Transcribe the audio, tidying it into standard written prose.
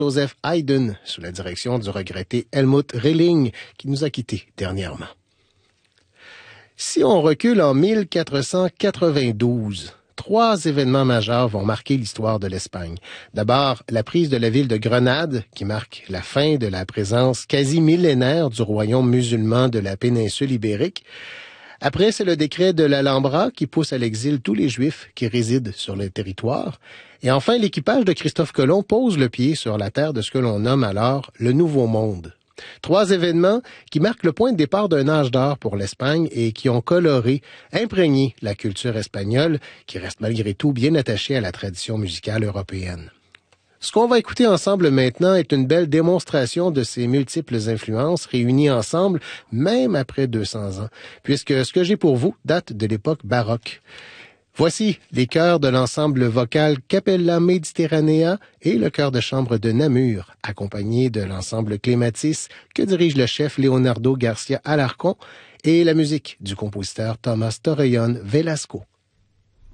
Joseph Haydn, sous la direction du regretté Helmut Rilling, qui nous a quittés dernièrement. Si on recule en 1492, 3 événements majeurs vont marquer l'histoire de l'Espagne. D'abord, la prise de la ville de Grenade, qui marque la fin de la présence quasi millénaire du royaume musulman de la péninsule ibérique. Après, c'est le décret de l'Alhambra qui pousse à l'exil tous les Juifs qui résident sur le territoire. Et enfin, l'équipage de Christophe Colomb pose le pied sur la terre de ce que l'on nomme alors le Nouveau Monde. 3 événements qui marquent le point de départ d'un âge d'or pour l'Espagne et qui ont coloré, imprégné la culture espagnole, qui reste malgré tout bien attachée à la tradition musicale européenne. Ce qu'on va écouter ensemble maintenant est une belle démonstration de ces multiples influences réunies ensemble, même après 200 ans, puisque ce que j'ai pour vous date de l'époque baroque. Voici les chœurs de l'ensemble vocal Capella Mediterranea et le chœur de chambre de Namur, accompagné de l'ensemble Clématis que dirige le chef Leonardo Garcia Alarcón et la musique du compositeur Tomás Torrellón Velasco.